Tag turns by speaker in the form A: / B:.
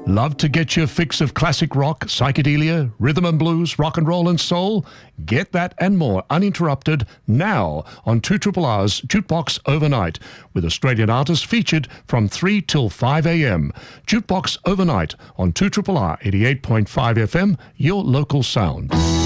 A: Love to get your fix of classic rock, psychedelia, rhythm and blues, rock and roll and soul? Get that and more uninterrupted now on 2RRR's Jukebox Overnight, with Australian artists featured from 3 till 5 a.m. Jukebox Overnight on 2RRR 88.5 FM, your local sound.